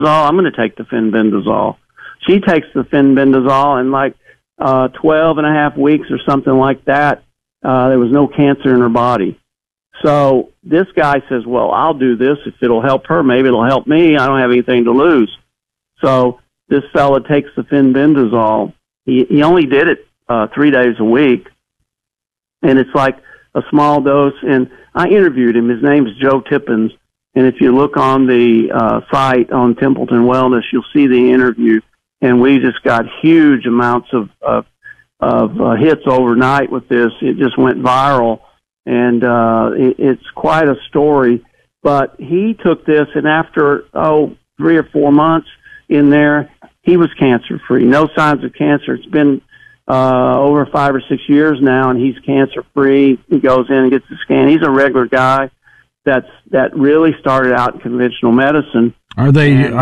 I'm going to take the fenbendazole. She takes the fenbendazole, and like 12 and a half weeks or something like that, there was no cancer in her body. So this guy says, well, I'll do this. If it'll help her, maybe it'll help me. I don't have anything to lose. So this fella takes the fenbendazole. He only did it 3 days a week, and it's like a small dose. And I interviewed him. His name's Joe Tippins. And if you look on the site on Templeton Wellness, you'll see the interview. And we just got huge amounts of hits overnight with this. It just went viral, and it's quite a story. But he took this, and after 3 or 4 months in there, he was cancer-free. No signs of cancer. It's been over 5 or 6 years now, and he's cancer-free. He goes in and gets the scan. He's a regular guy that really started out in conventional medicine. Are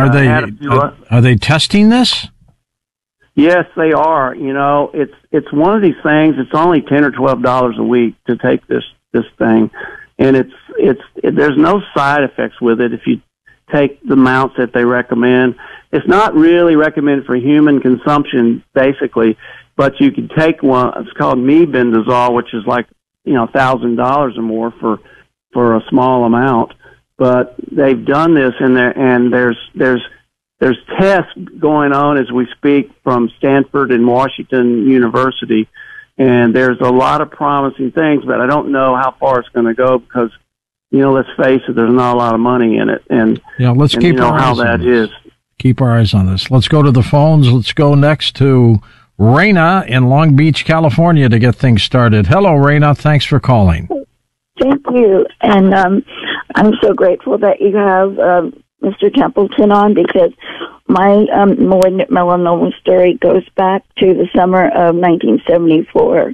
they testing this? Yes, they are. You know, it's one of these things. It's only $10 or $12 a week to take this thing, and there's no side effects with it if you take the amounts that they recommend. It's not really recommended for human consumption, basically, but you can take one. It's called mebendazole, which is like $1,000 or more for a small amount. But they've done this, and there's tests going on as we speak from Stanford and Washington University, and there's a lot of promising things, but I don't know how far it's going to go because, let's face it, there's not a lot of money in it. And let's keep our eyes on this. Keep our eyes on this. Let's go to the phones. Let's go next to Raina in Long Beach, California, to get things started. Hello, Raina. Thanks for calling. Thank you. And I'm so grateful that you have Mr. Templeton on, because my malignant melanoma story goes back to the summer of 1974.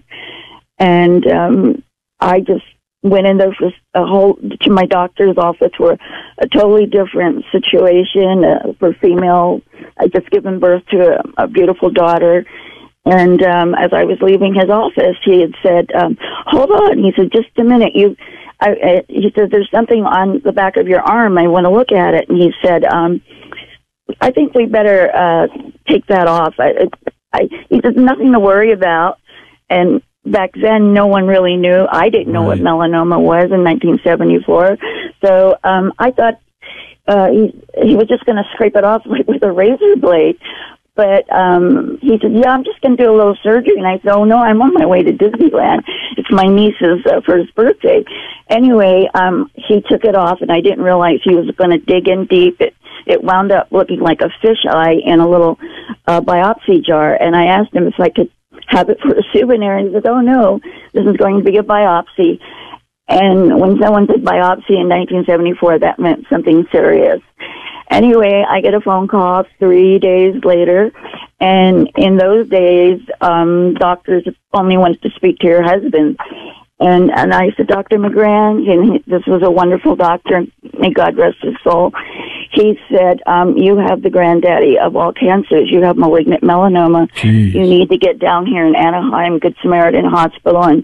And I just went in there to my doctor's office for a totally different situation for female. I just given birth to a beautiful daughter. And as I was leaving his office, he had said, hold on. He said, just a minute. He said, there's something on the back of your arm. I want to look at it. And he said, I think we better take that off. He said, nothing to worry about. And back then, no one really knew. I didn't know what melanoma was in 1974. So I thought he was just going to scrape it off like with a razor blade. But he said, I'm just going to do a little surgery. And I said, oh, no, I'm on my way to Disneyland. It's my niece's first birthday. Anyway, he took it off, and I didn't realize he was going to dig in deep. It wound up looking like a fish eye in a little biopsy jar. And I asked him if I could have it for a souvenir. And he said, oh, no, this is going to be a biopsy. And when someone said biopsy in 1974, that meant something serious. Anyway, I get a phone call 3 days later, and in those days, doctors only wanted to speak to your husband. And I said, Dr. McGran, and this was a wonderful doctor, may God rest his soul. He said, you have the granddaddy of all cancers. You have malignant melanoma. Jeez. You need to get down here in Anaheim, Good Samaritan Hospital, and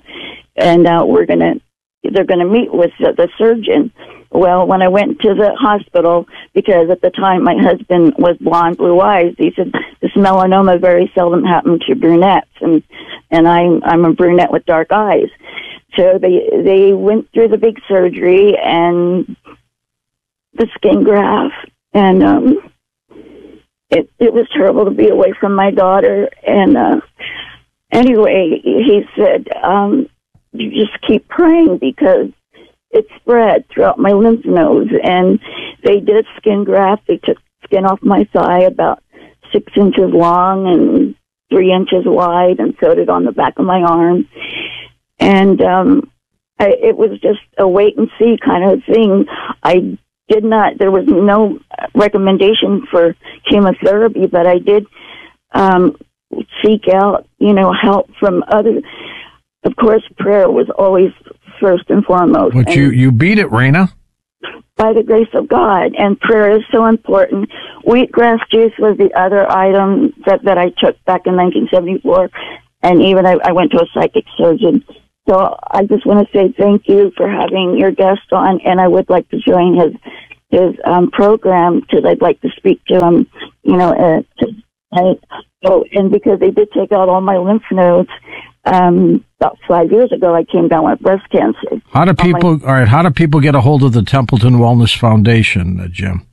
they're going to meet with the surgeon. Well, when I went to the hospital, because at the time my husband was blonde, blue eyes, he said, this melanoma very seldom happened to brunettes, and I'm a brunette with dark eyes. So they went through the big surgery and the skin graft, and it was terrible to be away from my daughter. And anyway, he said, you just keep praying because it spread throughout my lymph nodes. And they did skin graft. They took skin off my thigh about 6 inches long and 3 inches wide, and sewed it on the back of my arm. And it was just a wait and see kind of thing. There was no recommendation for chemotherapy, but I did seek out, help from others. Of course, prayer was always first and foremost. But you beat it, Raina. By the grace of God, and prayer is so important. Wheatgrass juice was the other item that I took back in 1974, and even I went to a psychic surgeon. So I just want to say thank you for having your guest on, and I would like to join his his program because I'd like to speak to him, and because they did take out all my lymph nodes, about 5 years ago, I came down with breast cancer. How do people get a hold of the Templeton Wellness Foundation, Jim?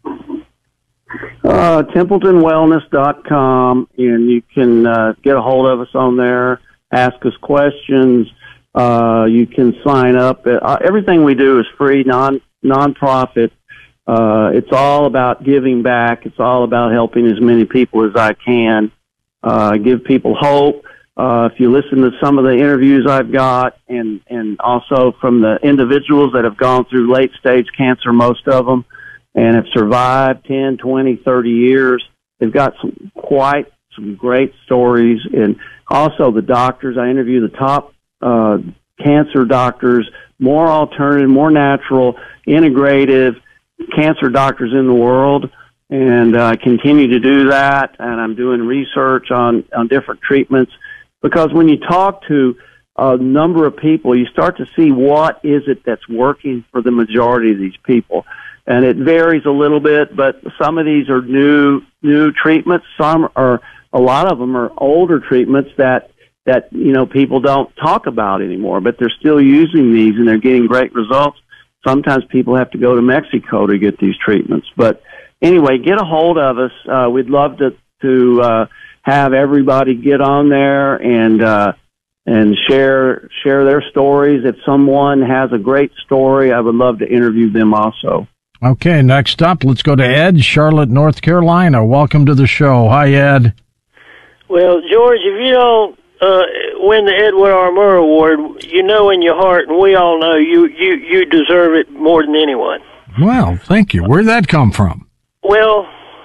TempletonWellness.com, and you can get a hold of us on there, ask us questions. You can sign up. Everything we do is free, non-profit. It's all about giving back. It's all about helping as many people as I can. Give people hope. If you listen to some of the interviews I've got, and also from the individuals that have gone through late-stage cancer, most of them, and have survived 10, 20, 30 years, they've got some great stories. And also the doctors. I interview the top cancer doctors, more alternative, more natural, integrative cancer doctors in the world. And I continue to do that, and I'm doing research on different treatments. Because when you talk to a number of people, you start to see what is it that's working for the majority of these people. And it varies a little bit, but some of these are new treatments. A lot of them are older treatments that people don't talk about anymore, but they're still using these and they're getting great results. Sometimes people have to go to Mexico to get these treatments. But anyway, get a hold of us. We'd love to have everybody get on there and share their stories. If someone has a great story, I would love to interview them also. Okay, next up, let's go to Ed, Charlotte, North Carolina. Welcome to the show. Hi, Ed. Well, George, if you don't win the Edward R. Murrow Award, you know in your heart, and we all know you deserve it more than anyone. Well, thank you. Where'd that come from? Well,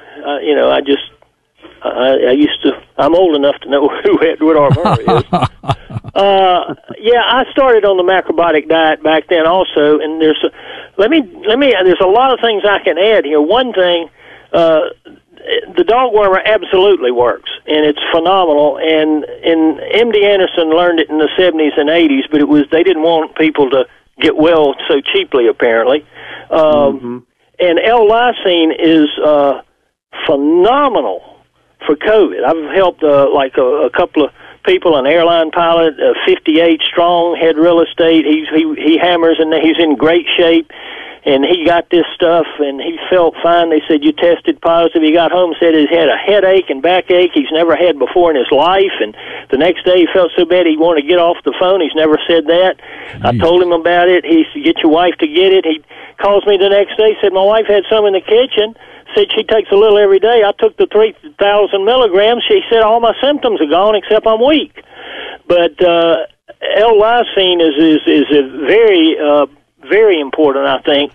I'm old enough to know who Edward R. Murrow is. I started on the macrobiotic diet back then also, and there's a lot of things I can add here. One thing, the dog wormer absolutely works, and it's phenomenal. And MD Anderson learned it in the 70s and 80s, but they didn't want people to get well so cheaply, apparently. And L-lysine is phenomenal for COVID. I've helped a couple of people, an airline pilot, 58 strong, had real estate. He hammers, and he's in great shape. And he got this stuff, and he felt fine. They said, you tested positive. He got home and said he had a headache and backache he's never had before in his life. And the next day he felt so bad he wanted to get off the phone. He's never said that. Jeez. I told him about it. He said, get your wife to get it. He calls me the next day, said, my wife had some in the kitchen. Said she takes a little every day. I took the 3,000 milligrams. She said all my symptoms are gone except I'm weak. But L-lysine is a very very important, I think.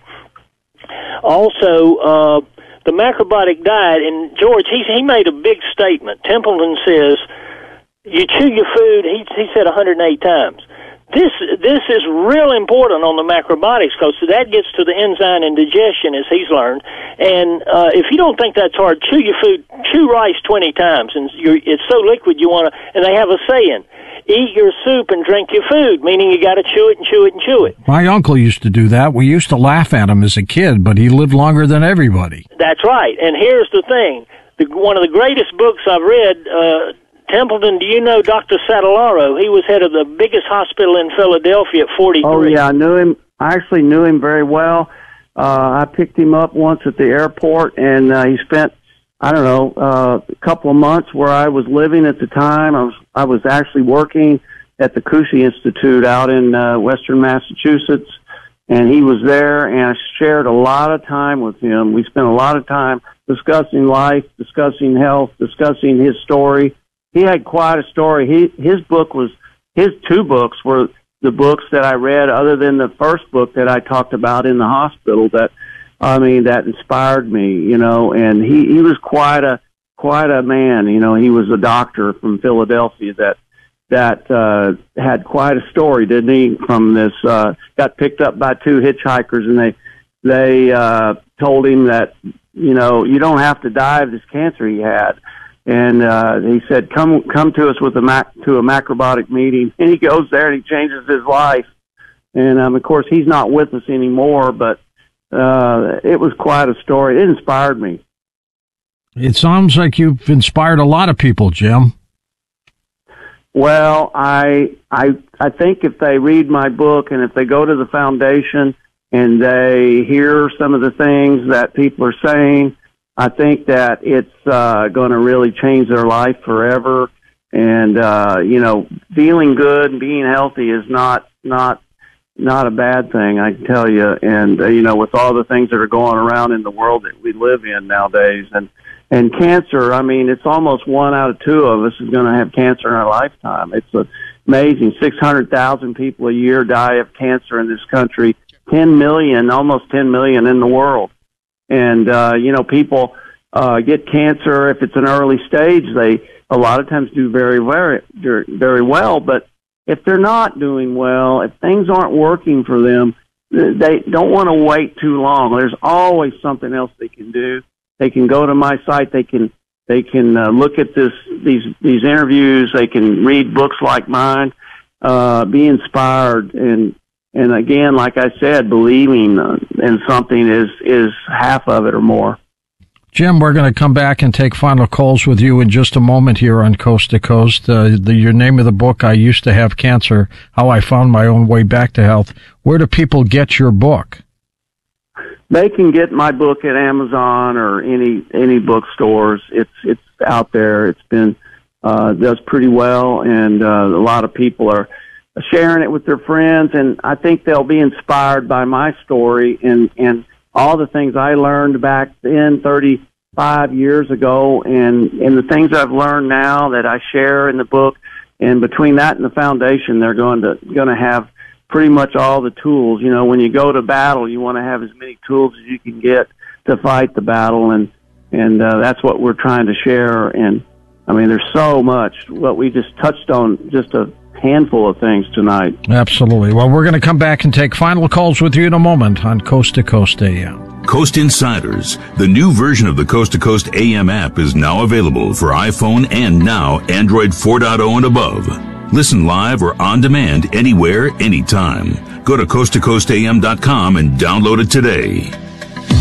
Also, the macrobiotic diet, and George, he made a big statement. Templeton says, you chew your food, he said 108 times. This is real important on the macrobiotics because that gets to the enzyme and digestion, as he's learned. And if you don't think that's hard, chew your food, chew rice 20 times, and it's so liquid you want to. And they have a saying: eat your soup and drink your food, meaning you got to chew it and chew it and chew it. My uncle used to do that. We used to laugh at him as a kid, but he lived longer than everybody. That's right. And here's the thing: one of the greatest books I've read. Templeton, do you know Dr. Satellaro? He was head of the biggest hospital in Philadelphia at 43. Oh, yeah, I knew him. I actually knew him very well. I picked him up once at the airport, and he spent, a couple of months where I was living at the time. I was actually working at the Cushey Institute out in western Massachusetts, and he was there, and I shared a lot of time with him. We spent a lot of time discussing life, discussing health, discussing his story. He had quite a story. His two books were the books that I read, other than the first book that I talked about in the hospital. That inspired me, And he was quite a man, He was a doctor from Philadelphia that had quite a story, didn't he? From this, got picked up by two hitchhikers, and they told him that you don't have to die of this cancer he had. And he said, "Come to us to a macrobiotic meeting." And he goes there and he changes his life. And of course, he's not with us anymore. But it was quite a story. It inspired me. It sounds like you've inspired a lot of people, Jim. Well, I think if they read my book and if they go to the foundation and they hear some of the things that people are saying, I think that it's going to really change their life forever. And feeling good and being healthy is not a bad thing, I can tell you. And with all the things that are going around in the world that we live in nowadays, and cancer, I mean, it's almost 1 out of 2 of us is going to have cancer in our lifetime. It's amazing. 600,000 people a year die of cancer in this country. 10 million, almost 10 million in the world. And, people get cancer if it's an early stage. They a lot of times do very, very, very well. But if they're not doing well, if things aren't working for them, they don't want to wait too long. There's always something else they can do. They can go to my site. They can look at these interviews. They can read books like mine, be inspired, and again, like I said, believing in something is half of it or more. Jim, we're going to come back and take final calls with you in just a moment here on Coast to Coast. Your name of the book, I Used to Have Cancer, How I Found My Own Way Back to Health. Where do people get your book? They can get my book at Amazon or any bookstores. It's out there. It's been does pretty well, and a lot of people are sharing it with their friends, and I think they'll be inspired by my story and all the things I learned back then 35 years ago, and the things I've learned now that I share in the book. And between that and the foundation, they're going to have pretty much all the tools. When you go to battle, you want to have as many tools as you can get to fight the battle, and that's what we're trying to share. And I mean, there's so much. What we just touched on, just a handful of things tonight. Absolutely. Well, we're going to come back and take final calls with you in a moment on Coast to Coast AM. Coast Insiders, the new version of the Coast to Coast AM app, is now available for iPhone and now Android 4.0 and above. Listen live or on demand anywhere, anytime. Go to coasttocoastam.com and download it today.